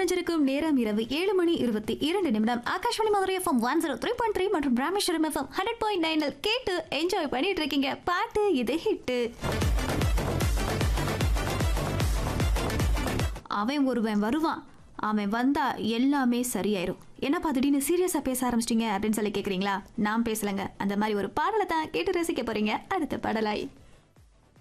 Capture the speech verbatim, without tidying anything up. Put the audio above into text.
இணைஞ்சிருக்கும் நேரம் இரவு ஏழு மணி இருபத்தி இரண்டு நிமிடம். Akashvani Madurai FM one zero three point three மற்றும் ராமேஸ்வரம் எஃப்எம் ஹண்ட்ரட் பாயிண்ட் நைனில் கேட்டு என்ஜாய் பண்ணிட்டு இருக்கீங்க. பாட்டு இது ஹிட்டு. அவன் ஒருவன் வருவான், அவன் வந்தா எல்லாமே சரியாயிரும். என்னப்பா திடீர்னு சீரியஸா பேச ஆரம்பிச்சிட்டீங்க அப்படின்னு சொல்லி கேக்குறீங்களா? நான் பேசலங்க. அந்த மாதிரி ஒரு பாடலை தான் கேட்டு ரசிக்க போறீங்க அடுத்த பாடலாய்.